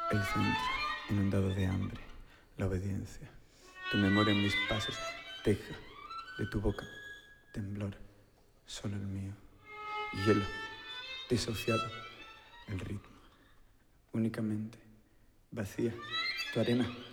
El centro, inundado de hambre, la obediencia. Tu memoria en mis pasos, teja de tu boca, temblor, solo el mío. Hielo, disociado, el ritmo. Únicamente, vacía, tu arena